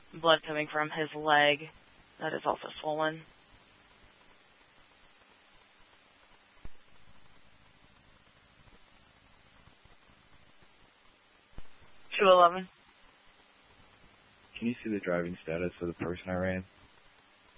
blood coming from his leg. That is also swollen. 211. Can you see the driving status of the person I ran?